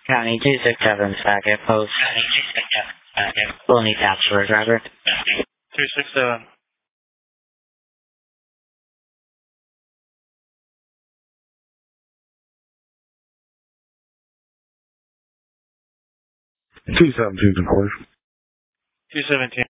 County 267, Sackett Post. We'll need taps for a driver. 267. Two 17, of course. 217.